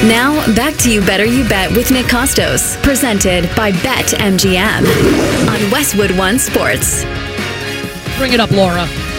Now, back to You Better You Bet with Nick Costos, presented by BetMGM on Westwood One Sports. Bring it up, Laura.